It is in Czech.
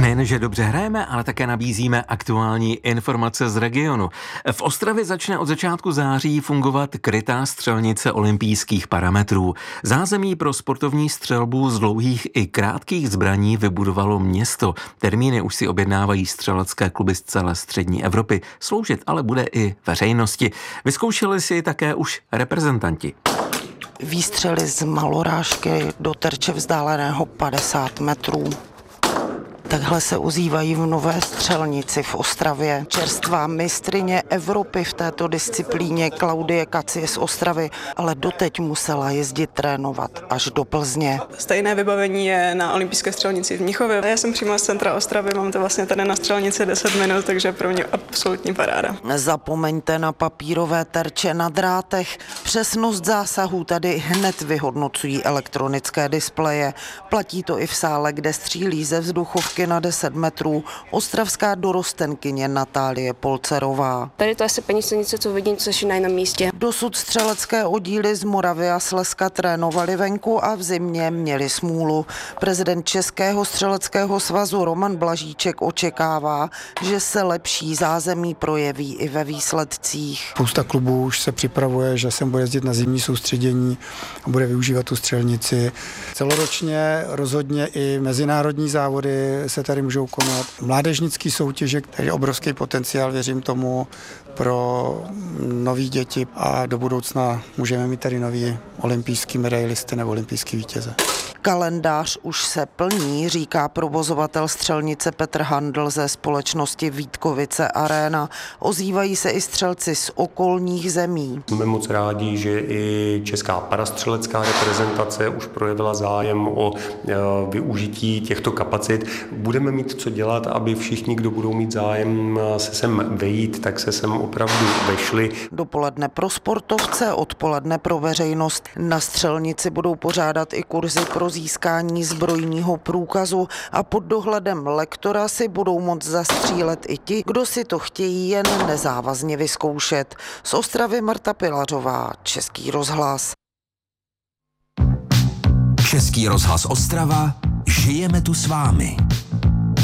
Nejenže dobře hrajeme, ale také nabízíme aktuální informace z regionu. V Ostravě začne od začátku září fungovat krytá střelnice olympijských parametrů. Zázemí pro sportovní střelbu z dlouhých i krátkých zbraní vybudovalo město. Termíny už si objednávají střelecké kluby z celé střední Evropy. Sloužit ale bude i veřejnosti. Vyzkoušeli si také už reprezentanti. Výstřely z malorážky do terče vzdáleného 50 metrů. Takhle se ozývají v nové střelnici v Ostravě. Čerstvá mistryně Evropy v této disciplíně Klaudie Kacie z Ostravy, ale doteď musela jezdit trénovat až do Plzně. Stejné vybavení je na olympijské střelnici v Mnichově. Já jsem přímo z centra Ostravy, mám to vlastně tady na střelnici 10 minut, takže pro mě absolutní paráda. Nezapomeňte na papírové terče na drátech. Přesnost zásahů tady hned vyhodnocují elektronické displeje. Platí to i v sále, kde střílí ze vzduchovky na 10 metrů ostravská dorostenkyně Natálie Polcerová. Tady to asi paní silnice, co vidím, což je na jiném místě. Dosud střelecké oddíly z Moravy a Slezska trénovali venku a v zimě měli smůlu. Prezident Českého střeleckého svazu Roman Blažíček očekává, že se lepší zázemí projeví i ve výsledcích. Spousta klubů už se připravuje, že sem bude jezdit na zimní soustředění a bude využívat tu střelnici. Celoročně rozhodně i mezinárodní závody se tady můžou konat. Mládežnický soutěže, který je obrovský potenciál, věřím tomu, pro nový děti a do budoucna můžeme mít tady nový olympijský medailisty nebo olympijský vítěze. Kalendář už se plní, říká provozovatel střelnice Petr Handl ze společnosti Vítkovice Arena. Ozývají se i střelci z okolních zemí. Jsme moc rádi, že i česká parastřelecká reprezentace už projevila zájem o využití těchto kapacit. Budeme mít co dělat, aby všichni, kdo budou mít zájem se sem vejít, tak se sem opravdu vešli. Dopoledne pro sportovce, odpoledne pro veřejnost. Na střelnici budou pořádat i kurzy pro získání zbrojního průkazu a pod dohledem lektora si budou moct zastřílet i ti, kdo si to chtějí jen nezávazně vyzkoušet. Z Ostravy Marta Pilařová, Český rozhlas. Český rozhlas Ostrava, žijeme tu s vámi.